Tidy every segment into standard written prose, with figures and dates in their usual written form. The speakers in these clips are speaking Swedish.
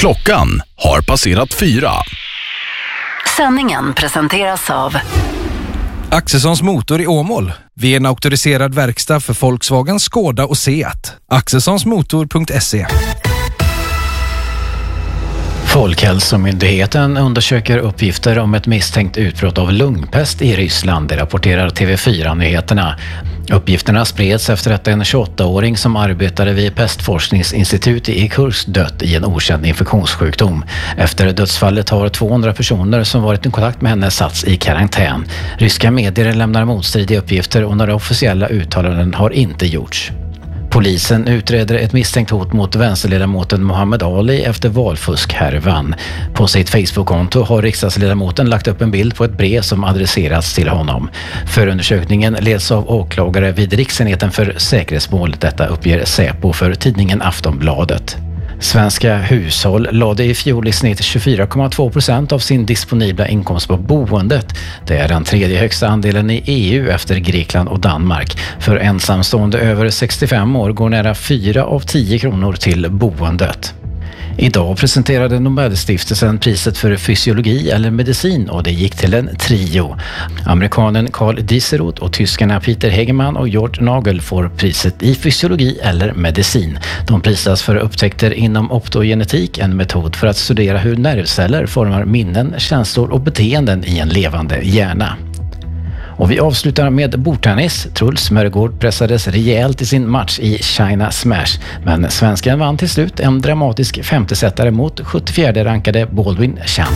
Klockan har passerat 4. Sändningen presenteras av Axelssons Motor i Åmål. Vi är en auktoriserad verkstad för Volkswagen, Skoda och Seat. Axelssonsmotor.se. Folkhälsomyndigheten undersöker uppgifter om ett misstänkt utbrott av lungpest i Ryssland, det rapporterar TV4-nyheterna. Uppgifterna spreds efter att en 28-åring som arbetade vid pestforskningsinstitut i Kursk dött i en okänd infektionssjukdom. Efter dödsfallet har 200 personer som varit i kontakt med henne satts i karantän. Ryska medier lämnar motstridiga uppgifter och några officiella uttalanden har inte gjorts. Polisen utreder ett misstänkt hot mot vänsterledamoten Muhammad Ali efter valfuskhärvan. På sitt Facebook-konto har riksdagsledamoten lagt upp en bild på ett brev som adresserats till honom. Förundersökningen leds av åklagare vid Riksenheten för säkerhetsmål. Detta uppger Säpo för tidningen Aftonbladet. Svenska hushåll lade i fjol i snitt 24,2% av sin disponibla inkomst på boendet. Det är den tredje högsta andelen i EU efter Grekland och Danmark. För ensamstående över 65 år går nära 4 av 10 kronor till boendet. Idag presenterade Nobelstiftelsen priset för fysiologi eller medicin och det gick till en trio. Amerikanen Karl Dieseroth och tyskarna Peter Hegemann och Georg Nagel får priset i fysiologi eller medicin. De prisas för upptäckter inom optogenetik, en metod för att studera hur nervceller formar minnen, känslor och beteenden i en levande hjärna. Och vi avslutar med bordtennis. Truls Smörgård pressades rejält i sin match i China Smash. Men svenskan vann till slut en dramatisk femtesättare mot 74:e rankade Baldwin Chan.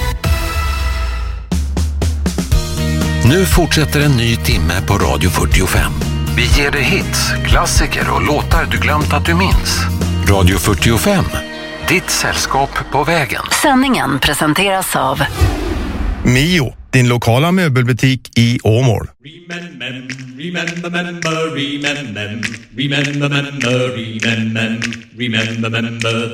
Nu fortsätter en ny timme på Radio 45. Vi ger dig hits, klassiker och låtar du glömt att du minns. Radio 45. Ditt sällskap på vägen. Sändningen presenteras av Mio, din lokala möbelbutik i Åmål. Remember